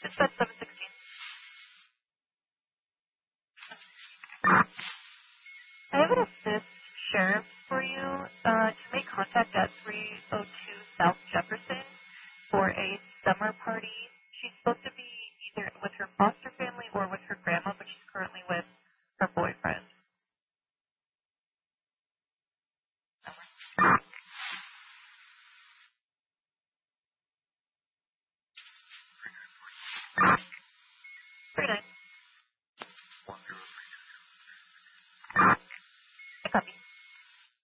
Dispatch 716. I have an assist sheriff for you to make contact at 302 South Jefferson for a summer party. She's supposed to be either with her foster family or with her grandma, but she's currently with her boyfriend. Summer.